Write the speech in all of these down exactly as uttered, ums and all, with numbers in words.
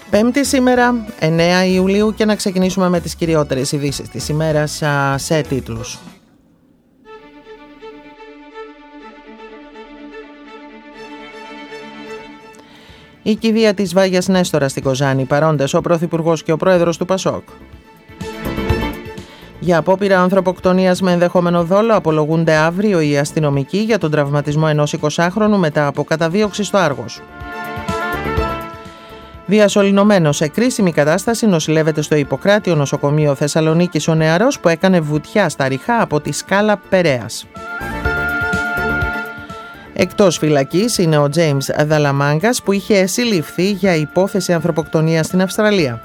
Πέμπτη σήμερα, εννέα Ιουλίου, και να ξεκινήσουμε με τις κυριότερες ειδήσεις της ημέρας σε τίτλους. Η κηδεία της Βάγιας Νέστορα στην Κοζάνη, παρόντες ο Πρωθυπουργός και ο Πρόεδρος του Πασόκ. Για απόπειρα ανθρωποκτονίας με ενδεχόμενο δόλο απολογούνται αύριο οι αστυνομικοί για τον τραυματισμό ενός εικοσάχρονου μετά από καταδίωξη στο Άργος. Διασωληνωμένος σε κρίσιμη κατάσταση νοσηλεύεται στο Ιπποκράτιο νοσοκομείο Θεσσαλονίκης ο νεαρός που έκανε βουτιά στα ριχά από τη σκάλα Περέας. Εκτός φυλακής είναι ο Τζέιμς Δαλαμάγκας που είχε συλληφθεί για υπόθεση ανθρωποκτονίας στην Αυστραλία.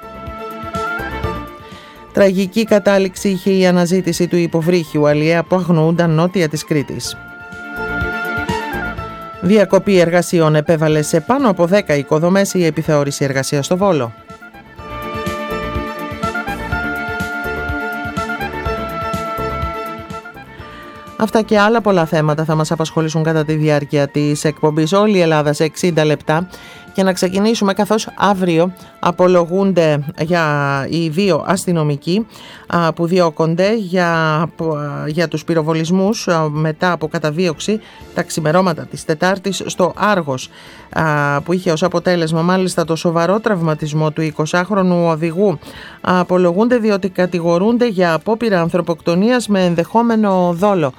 Τραγική κατάληξη είχε η αναζήτηση του υποβρύχιου αλιέα που αγνοούνταν νότια της Κρήτης. Διακοπή εργασιών επέβαλε σε πάνω από δέκα οικοδομές η επιθεώρηση εργασίας στο Βόλο. Αυτά και άλλα πολλά θέματα θα μας απασχολήσουν κατά τη διάρκεια της εκπομπής όλη η Ελλάδα σε εξήντα λεπτά. Και να ξεκινήσουμε, καθώς αύριο απολογούνται για οι δύο αστυνομικοί που διώκονται για, για τους πυροβολισμούς μετά από καταδίωξη τα ξημερώματα της Τετάρτης στο Άργος, που είχε ως αποτέλεσμα μάλιστα το σοβαρό τραυματισμό του εικοσάχρονου οδηγού. Απολογούνται διότι κατηγορούνται για απόπειρα ανθρωποκτονίας με ενδεχόμενο δόλο.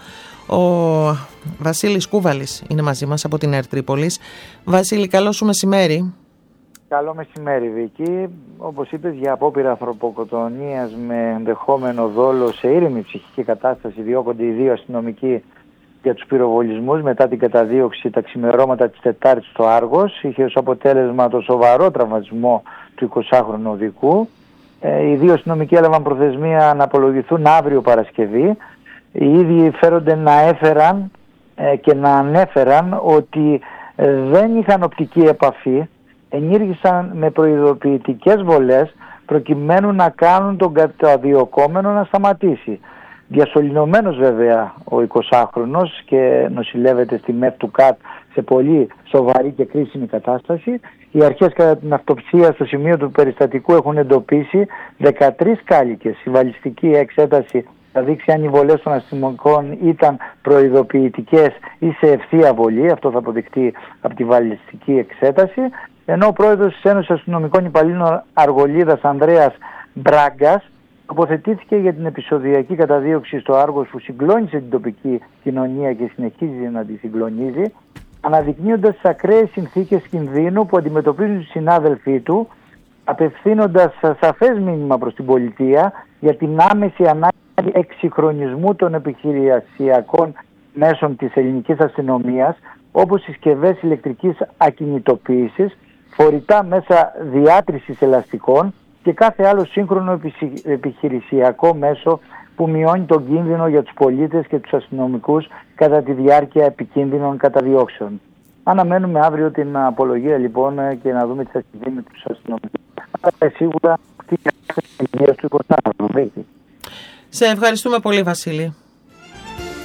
Ο Βασίλης Κούβαλης είναι μαζί μας από την ΕΡΤ Τρίπολης. Βασίλη, καλό σου μεσημέρι. Καλό μεσημέρι, Βίκη. Όπως είπες, για απόπειρα ανθρωποκτονίας με ενδεχόμενο δόλο σε ήρεμη ψυχική κατάσταση διώκονται οι δύο αστυνομικοί για τους πυροβολισμούς μετά την καταδίωξη τα ξημερώματα της Τετάρτης στο Άργος. Είχε ως αποτέλεσμα το σοβαρό τραυματισμό του εικοσάχρονου οδηγού. Ε, οι δύο αστυνομικοί έλαβαν προθεσμία να απολογηθούν αύριο Παρασκευή. Οι ίδιοι φέρονται να έφεραν ε, και να ανέφεραν ότι ε, δεν είχαν οπτική επαφή, ενήργησαν με προειδοποιητικές βολές προκειμένου να κάνουν τον καταδιωκόμενο να σταματήσει. Διασωληνωμένος βέβαια ο εικοσάχρονος και νοσηλεύεται στη ΜΕΦ του ΚΑΤ σε πολύ σοβαρή και κρίσιμη κατάσταση. Οι αρχές κατά την αυτοψία στο σημείο του περιστατικού έχουν εντοπίσει δεκατρείς κάλικες. Η βαλιστική εξέταση θα δείξει αν οι βολές των αστυνομικών ήταν προειδοποιητικές ή σε ευθεία βολή. Αυτό θα αποδειχτεί από τη βαλιστική εξέταση. Ενώ ο πρόεδρος της Ένωσης Αστυνομικών Υπαλλήλων Αργολίδας, Ανδρέας Μπράγκας, τοποθετήθηκε για την επεισοδιακή καταδίωξη στο Άργος που συγκλώνησε την τοπική κοινωνία και συνεχίζει να τη συγκλονίζει, αναδεικνύοντας τις ακραίες συνθήκες κινδύνου που αντιμετωπίζουν οι συνάδελφοί του, απευθύνοντας σαφές μήνυμα προς την πολιτεία για την άμεση ανάγκη εξυγχρονισμού των επιχειρησιακών μέσων της ελληνικής αστυνομίας, όπως συσκευές ηλεκτρικής ακινητοποίησης, φορητά μέσα διάτρησης ελαστικών και κάθε άλλο σύγχρονο επιχειρησιακό μέσο που μειώνει τον κίνδυνο για τους πολίτες και τους αστυνομικούς κατά τη διάρκεια επικίνδυνων καταδιώξεων. Αναμένουμε αύριο την απολογία λοιπόν και να δούμε τι θα συμβεί με τους αστυνομικούς. Αλλά σίγουρα αυτή η κατάσταση του εικοσάχρονου. Σε ευχαριστούμε πολύ, Βασίλη.